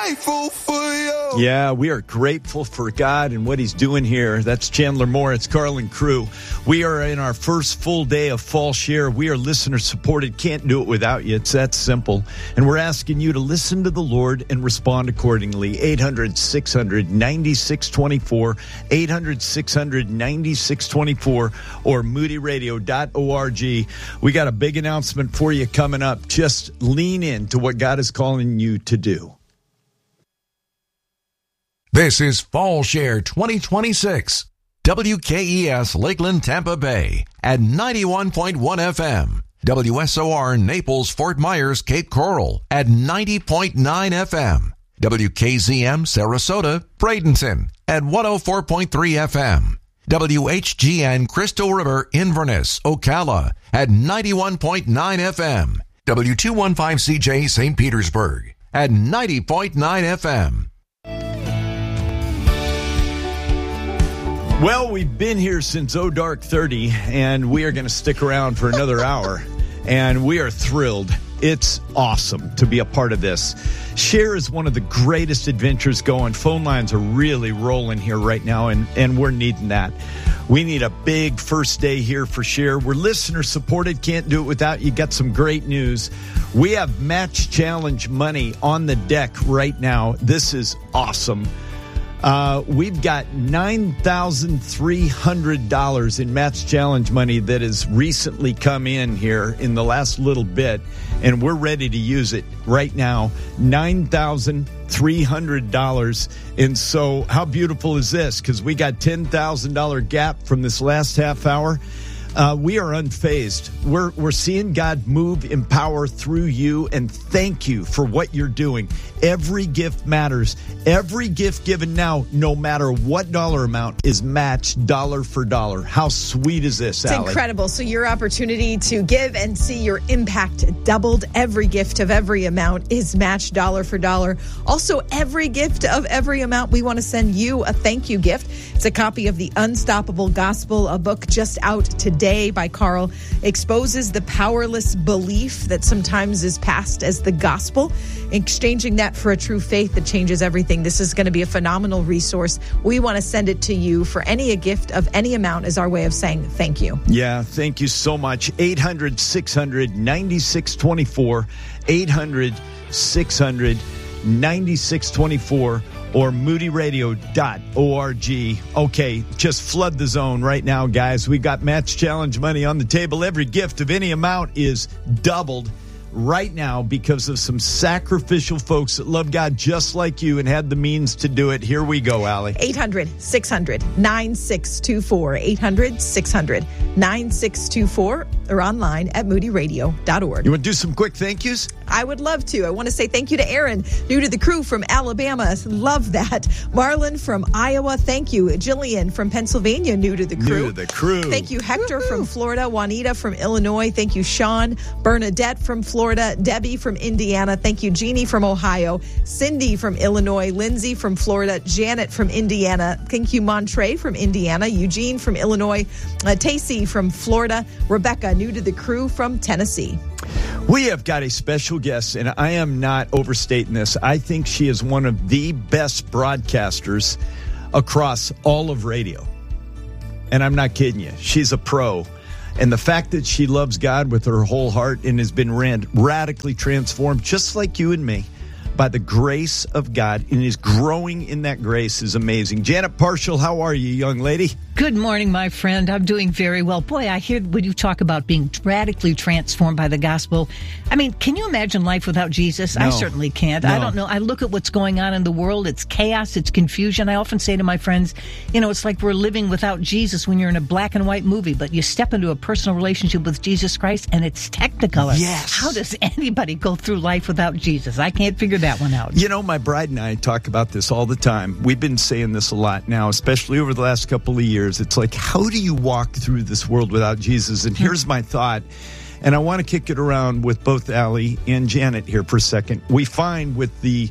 grateful for you. Yeah, we are grateful for God and what he's doing here. That's Chandler Moritz, Carlin Crew. We are in our first full day of Fall Share. We are listener supported. Can't do it without you. It's that simple. And we're asking you to listen to the Lord and respond accordingly. 800-600-9624, 800-600-9624, or moodyradio.org. We got a big announcement for you coming up. Just lean into what God is calling you to do. This is Fall Share 2026. WKES Lakeland, Tampa Bay at 91.1 FM. WSOR Naples, Fort Myers, Cape Coral at 90.9 FM. WKZM Sarasota, Bradenton at 104.3 FM. WHGN Crystal River, Inverness, Ocala at 91.9 FM. W215CJ St. Petersburg at 90.9 FM. Well, we've been here since dark 30, and we are going to stick around for another hour, and we are thrilled. It's awesome to be a part of this. Share is one of the greatest adventures going. Phone lines are really rolling here right now, and we're needing that. We need a big first day here for Share. We're listener supported. Can't do it without you. Got some great news. We have Match Challenge money on the deck right now. This is awesome. We've got $9,300 in Match Challenge money that has recently come in here in the last little bit, and we're ready to use it right now. $9,300. And so how beautiful is this? Because we got $10,000 gap from this last half hour. We are unfazed. We're seeing God move in power through you, and thank you for what you're doing. Every gift matters. Every gift given now, no matter what dollar amount, is matched dollar for dollar. How sweet is this, Allie? It's incredible. So your opportunity to give and see your impact doubled. Every gift of every amount is matched dollar for dollar. Also, every gift of every amount, we want to send you a thank you gift. It's a copy of The Unstoppable Gospel, a book just out today by Carl. Exposes the powerless belief that sometimes is passed as the gospel, exchanging that for a true faith that changes everything. This is going to be a phenomenal resource. We want to send it to you for a gift of any amount as our way of saying thank you. Yeah, thank you so much. 800-600-9624, 800-600-9624, or moodyradio.org. Okay, just flood the zone right now, guys. We got Match Challenge money on the table. Every gift of any amount is doubled right now because of some sacrificial folks that love God just like you and had the means to do it. Here we go, Allie. 800-600-9624, 800-600-9624, or online at moodyradio.org. You want to do some quick thank yous? I would love to. I want to say thank you to Aaron, new to the crew from Alabama. Love that. Marlon from Iowa, thank you. Jillian from Pennsylvania, new to the crew. New to the crew. Thank you, Hector from Florida. Juanita from Illinois. Thank you, Sean. Bernadette from Florida. Debbie from Indiana. Thank you, Jeannie from Ohio. Cindy from Illinois. Lindsay from Florida. Janet from Indiana. Thank you, Montre from Indiana. Eugene from Illinois. Tacey from Florida. Rebecca, new to the crew, from Tennessee. We have got a special guest, and I am not overstating this. I think she is one of the best broadcasters across all of radio. And I'm not kidding you. She's a pro. And the fact that she loves God with her whole heart and has been radically transformed, just like you and me, by the grace of God, and is growing in that grace, is amazing. Janet Parshall, how are you, young lady? Good morning, my friend. I'm doing very well. Boy, I hear when you talk about being radically transformed by the gospel. I mean, can you imagine life without Jesus? No. I certainly can't. No. I don't know. I look at what's going on in the world. It's chaos. It's confusion. I often say to my friends, it's like we're living without Jesus when you're in a black and white movie, but you step into a personal relationship with Jesus Christ and it's Technicolor. Yes. How does anybody go through life without Jesus? I can't figure that one out. My bride and I talk about this all the time. We've been saying this a lot now, especially over the last couple of years. It's like, how do you walk through this world without Jesus? And here's my thought, and I want to kick it around with both Allie and Janet here for a second. We find with the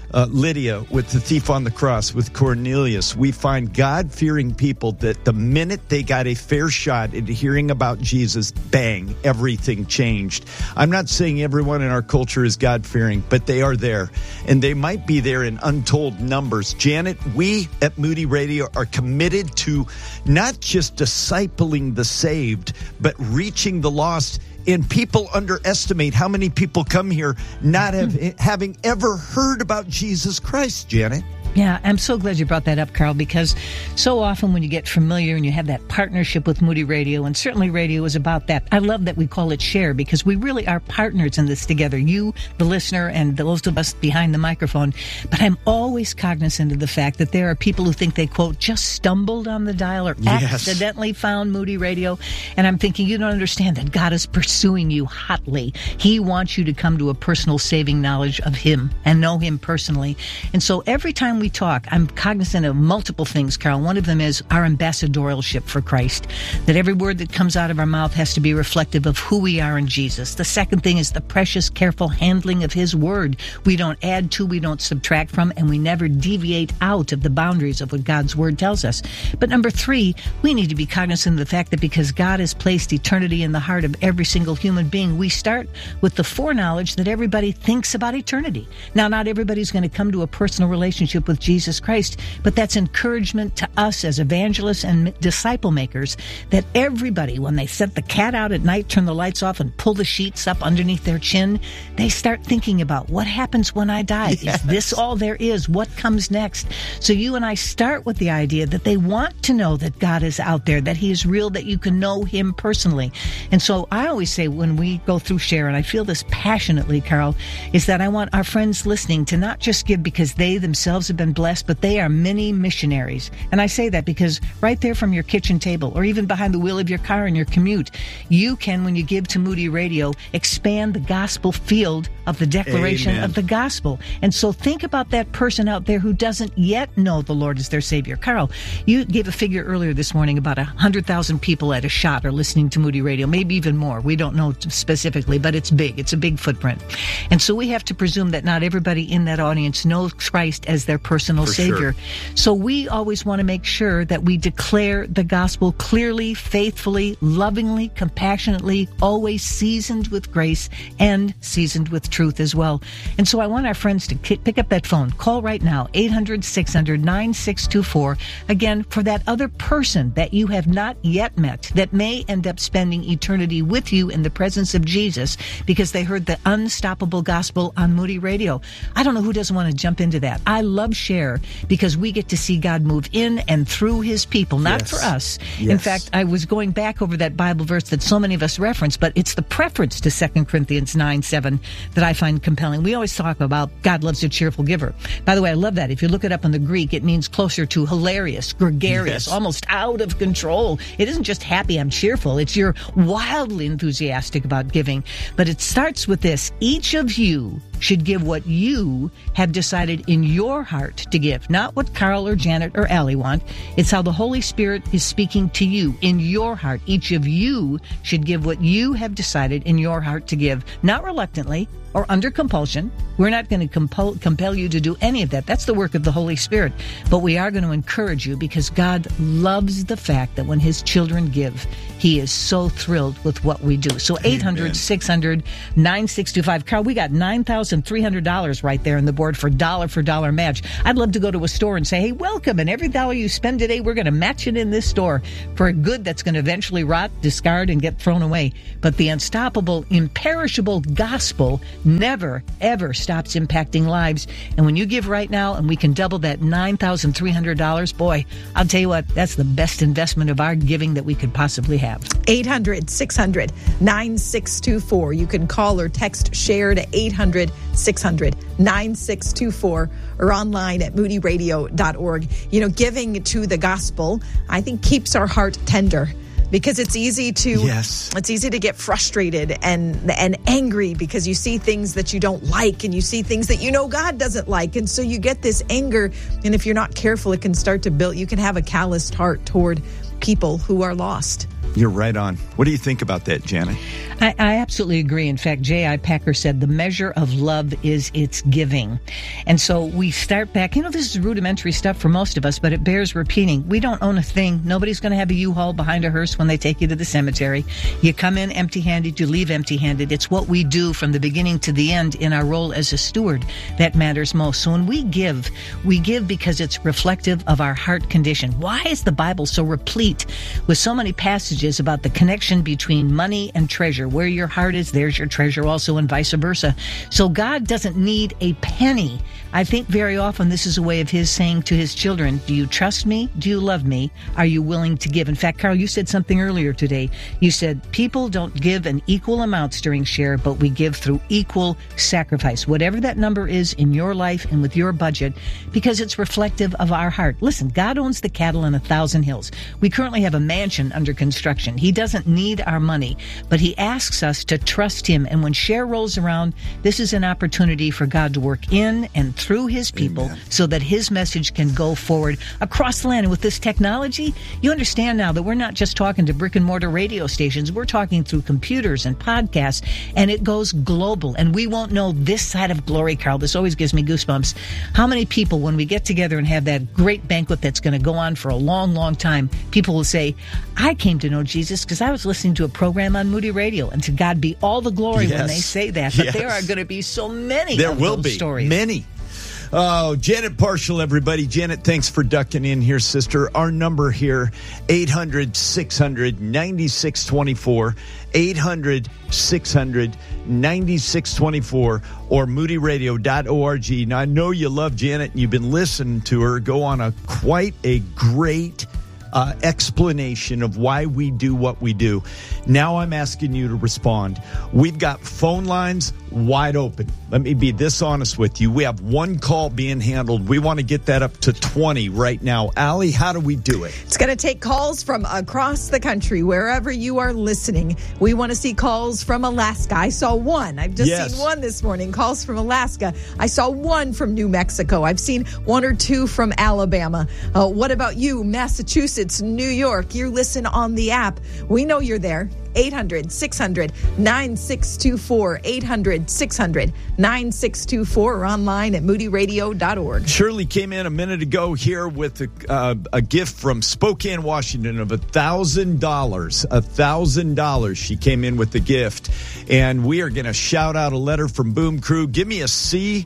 Lydia with the thief on the cross, with Cornelius. We find God-fearing people that the minute they got a fair shot at hearing about Jesus, bang, everything changed. I'm not saying everyone in our culture is God-fearing, but they are there, and they might be there in untold numbers. Janet, we at Moody Radio are committed to not just discipling the saved, but reaching the lost. And people underestimate how many people come here not having ever heard about Jesus Christ, Janet. Yeah, I'm so glad you brought that up, Carl, because so often when you get familiar and you have that partnership with Moody Radio, and certainly radio is about that. I love that we call it share, because we really are partners in this together. You, the listener, and those of us behind the microphone. But I'm always cognizant of the fact that there are people who think they, quote, just stumbled on the dial or accidentally found Moody Radio. And I'm thinking, you don't understand that God is pursuing you hotly. He wants you to come to a personal saving knowledge of Him and know Him personally. And so every time we talk, I'm cognizant of multiple things, Carol. One of them is our ambassadorship for Christ, that every word that comes out of our mouth has to be reflective of who we are in Jesus. The second thing is the precious, careful handling of His word. We don't add to, we don't subtract from, and we never deviate out of the boundaries of what God's word tells us. But number three, we need to be cognizant of the fact that because God has placed eternity in the heart of every single human being, we start with the foreknowledge that everybody thinks about eternity. Now, not everybody's going to come to a personal relationship with Jesus Christ, but that's encouragement to us as evangelists and disciple makers, that everybody, when they set the cat out at night, turn the lights off, and pull the sheets up underneath their chin, they start thinking about what happens when I die. Yes. Is this all there is? What comes next? So you and I start with the idea that they want to know that God is out there, that He is real, that you can know Him personally. And so I always say when we go through share, and I feel this passionately, Carl, is that I want our friends listening to not just give because they themselves have been blessed, but they are mini missionaries. And I say that because right there from your kitchen table, or even behind the wheel of your car in your commute, you can, when you give to Moody Radio, expand the gospel field of the declaration of the gospel. And so think about that person out there who doesn't yet know the Lord as their Savior. Carl, you gave a figure earlier this morning about 100,000 people at a shot are listening to Moody Radio, maybe even more. We don't know specifically, but it's big. It's a big footprint. And so we have to presume that not everybody in that audience knows Christ as their personal Savior. Sure. So we always want to make sure that we declare the gospel clearly, faithfully, lovingly, compassionately, always seasoned with grace and seasoned with truth as well. And so I want our friends to pick up that phone. Call right now, 800-600-9624. Again, for that other person that you have not yet met, that may end up spending eternity with you in the presence of Jesus because they heard the unstoppable gospel on Moody Radio. I don't know who doesn't want to jump into that. I love share because we get to see God move in and through His people, not for us. Yes. In fact, I was going back over that Bible verse that so many of us reference, but it's the preference to 2 Corinthians 9:7 that I find compelling. We always talk about God loves a cheerful giver. By the way, I love that. If you look it up in the Greek, it means closer to hilarious, gregarious, almost out of control. It isn't just happy, I'm cheerful. It's you're wildly enthusiastic about giving. But it starts with this. Each of you should give what you have decided in your heart to give, not what Carl or Janet or Allie want. It's how the Holy Spirit is speaking to you in your heart. Each of you should give what you have decided in your heart to give, not reluctantly or under compulsion. We're not going to compel you to do any of that. That's the work of the Holy Spirit. But we are going to encourage you because God loves the fact that when His children give, He is so thrilled with what we do. So 800-600-9625. Carl, we got $9,300 right there on the board for dollar match. I'd love to go to a store and say, hey, welcome. And every dollar you spend today, we're going to match it in this store for a good that's going to eventually rot, discard, and get thrown away. But the unstoppable, imperishable gospel never, ever stops impacting lives. And when you give right now and we can double that $9,300, boy, I'll tell you what, that's the best investment of our giving that we could possibly have. 800-600-9624. You can call or text share to 800-600-9624 or online at moodyradio.org. You know, giving to the gospel, I think, keeps our heart tender. Because it's easy to get frustrated and angry because you see things that you don't like and you see things that you know God doesn't like. And so you get this anger. And if you're not careful, it can start to build. You can have a calloused heart toward people who are lost. You're right on. What do you think about that, Janet? I absolutely agree. In fact, J.I. Packer said the measure of love is its giving. And so we start back. This is rudimentary stuff for most of us, but it bears repeating. We don't own a thing. Nobody's going to have a U-Haul behind a hearse when they take you to the cemetery. You come in empty-handed, you leave empty-handed. It's what we do from the beginning to the end in our role as a steward that matters most. So when we give because it's reflective of our heart condition. Why is the Bible so replete with so many passages about the connection between money and treasure? Where your heart is, there's your treasure also, and vice versa. So God doesn't need a penny. I think very often this is a way of his saying to his children, do you trust me? Do you love me? Are you willing to give? In fact, Carl, you said something earlier today. You said people don't give in equal amounts during share, but we give through equal sacrifice. Whatever that number is in your life and with your budget, because it's reflective of our heart. Listen, God owns the cattle on 1,000 hills. We currently have a mansion under construction. He doesn't need our money, but he asks us to trust him. And when share rolls around, this is an opportunity for God to work in and through his people. Amen. So that his message can go forward across the land. And with this technology, you understand now that we're not just talking to brick and mortar radio stations. We're talking through computers and podcasts, and it goes global. And we won't know this side of glory, Carl. This always gives me goosebumps. How many people, when we get together and have that great banquet that's going to go on for a long, long time, people will say, I came to know Jesus because I was listening to a program on Moody Radio. And to God be all the glory when they say that. But there are going to be so many there will be stories. Many. Oh, Janet Parshall, everybody. Janet, thanks for ducking in here, sister. Our number here, 800-600-9624, 800-600-9624, or moodyradio.org. Now, I know you love Janet and you've been listening to her go on quite a great explanation of why we do what we do. Now I'm asking you to respond. We've got phone lines wide open. Let me be this honest with you. We have one call being handled. We want to get that up to 20 right now. Allie, how do we do it? It's going to take calls from across the country, wherever you are listening. We want to see calls from Alaska. I saw one. I've just seen one this morning. Calls from Alaska. I saw one from New Mexico. I've seen one or two from Alabama. What about you? Massachusetts, New York. You listen on the app. We know you're there. 800-600-9624, 800-600-9624, or online at moodyradio.org. Shirley came in a minute ago here with a gift from Spokane, Washington of $1,000. $1,000. She came in with the gift, and we are going to shout out a letter from Boom Crew. Give me a C.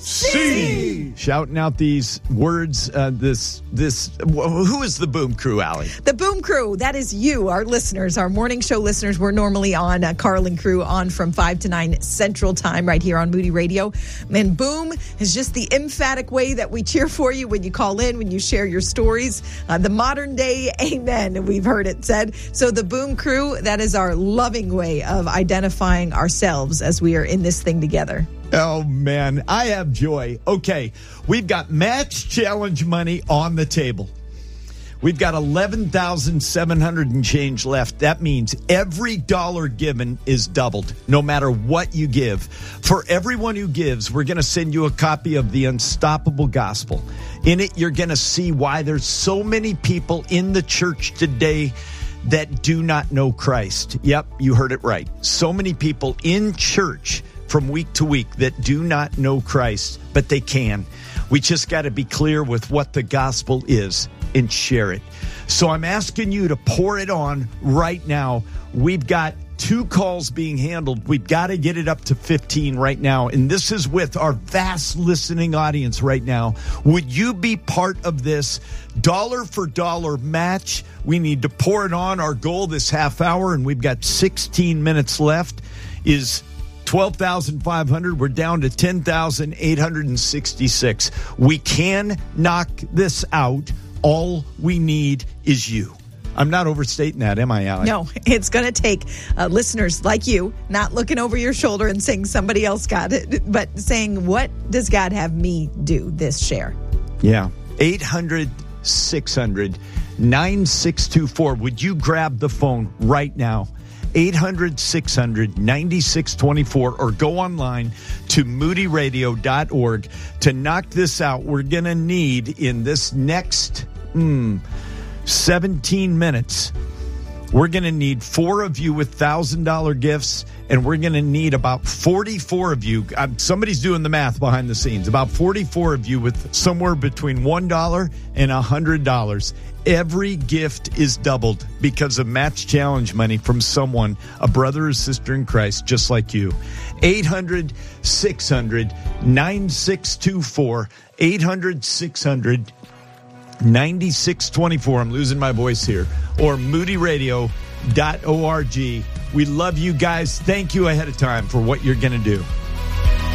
C. Shouting out these words. Who is the Boom Crew, Allie? The Boom Crew, that is you, our listeners, our morning show listeners. We're normally on Carl and Crew on from 5 to 9 Central Time right here on Moody Radio. And Boom is just the emphatic way that we cheer for you when you call in, when you share your stories. The modern day amen, we've heard it said. So the Boom Crew, that is our loving way of identifying ourselves as we are in this thing together. Oh, man, I have joy. Okay, we've got match challenge money on the table. We've got $11,700 and change left. That means every dollar given is doubled, no matter what you give. For everyone who gives, we're going to send you a copy of The Unstoppable Gospel. In it, you're going to see why there's so many people in the church today that do not know Christ. Yep, you heard it right. So many people in church from week to week that do not know Christ, but they can. We just got to be clear with what the gospel is and share it. So I'm asking you to pour it on right now. We've got 2 calls being handled. We've got to get it up to 15 right now. And this is with our vast listening audience right now. Would you be part of this dollar for dollar match? We need to pour it on. Our goal this half hour, and we've got 16 minutes left, is $12,500. We're down to $10,866. We can knock this out. All we need is you. I'm not overstating that, am I, Allie? No, it's going to take listeners like you not looking over your shoulder and saying somebody else got it, but saying, what does God have me do this share? Yeah. 800-600-9624. Would you grab the phone right now? 800-600-9624, or go online to moodyradio.org to knock this out. We're going to need in this next 17 minutes We're going to need 4 of you with $1,000 gifts, and we're going to need about 44 of you. Somebody's doing the math behind the scenes. About 44 of you with somewhere between $1 and $100. Every gift is doubled because of Match Challenge money from someone, a brother or sister in Christ, just like you. 800-600-9624. 800-600-9624. I'm losing my voice here. Or moodyradio.org. We love you guys. Thank you ahead of time for what you're going to do.